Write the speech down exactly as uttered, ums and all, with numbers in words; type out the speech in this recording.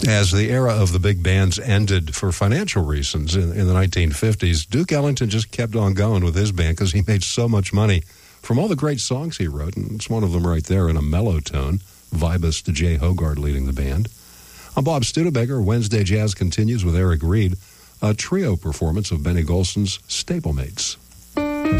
As the era of the big bands ended for financial reasons in, in the nineteen fifties, Duke Ellington just kept on going with his band because he made so much money from all the great songs he wrote, and it's one of them right there in a mellow tone. Vibist Jay Hogarth leading the band. I'm Bob Studebaker. Wednesday Jazz continues with Eric Reed, a trio performance of Benny Golson's Stablemates.